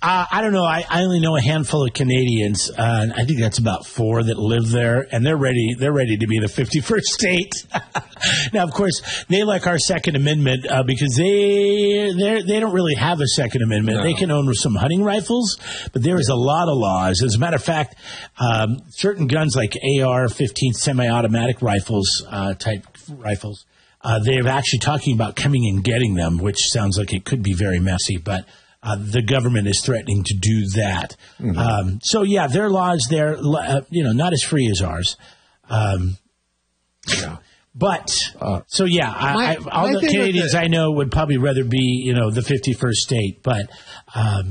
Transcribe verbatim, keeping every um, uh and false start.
Uh, I don't know. I, I only know a handful of Canadians. Uh, I think that's about four that live there, and they're ready. They're ready to be the fifty-first state. Now, of course, they like our Second Amendment uh, because they they they don't really have a Second Amendment. No. They can own some hunting rifles, but there is a lot of laws. As a matter of fact, um, certain guns like A R fifteen semi-automatic rifles, uh, type rifles, uh, they're actually talking about coming and getting them, which sounds like it could be very messy, but. Uh, the government is threatening to do that. Mm-hmm. Um, so, yeah, their laws, they're, uh, you know, not as free as ours. Um, yeah. But, uh, so, yeah, I, I, all the Canadians I know would probably rather be, you know, the fifty-first state. But, um,